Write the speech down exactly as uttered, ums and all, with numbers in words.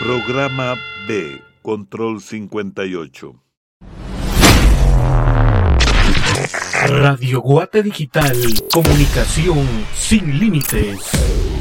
Programa B, Control cincuenta y ocho. Radio Guate Digital, comunicación sin límites.